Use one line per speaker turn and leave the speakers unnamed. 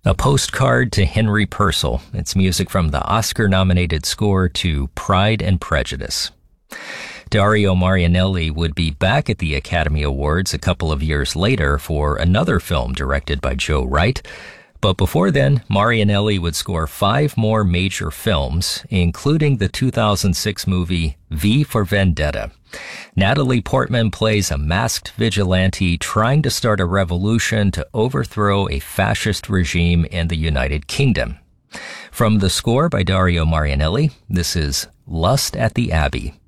A Postcard to Henry Purcell. It's music from the Oscar-nominated score to Pride and Prejudice. Dario Marianelli would be back at the Academy Awards a couple of years later for another film directed by Joe Wright. But before then, Marianelli would score 5 more major films, including the 2006 movie V for Vendetta. Natalie Portman plays a masked vigilante trying to start a revolution to overthrow a fascist regime in the United Kingdom. From the score by Dario Marianelli, this is Lust at the Abbey.